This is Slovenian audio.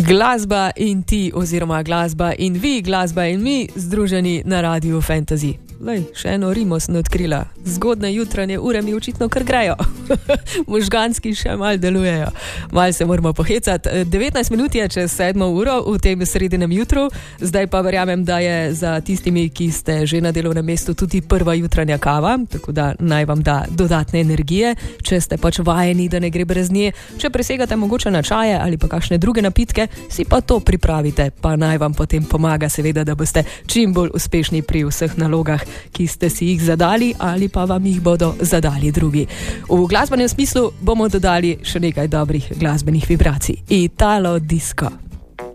Glasba in ti, oziroma glasba in vi, glasba in mi, združeni na Radiu Fantasy. Lej, še eno rimo sem odkrila. Zgodne jutranje ure mi očitno kar grejo. Možganski še mal delujejo. Mal se moramo pohecati. 19 minut je čez 7 uro v tem sredinem jutru. Zdaj pa verjamem, da je za tistimi, ki ste že na delovnem mestu, tudi prva jutranja kava, tako da naj vam da dodatne energije, če ste pač vajeni, da ne gre brez nje. Če presegate mogoče na čaje ali pa kakšne druge napitke, si pa to pripravite, pa naj vam potem pomaga seveda, da boste čim bolj uspešni pri vseh nalogah, ki ste si jih zadali ali pa vam jih bodo zadali drugi. V glasbenem smislu bomo dodali še nekaj dobrih glasbenih vibracij. Italo disco.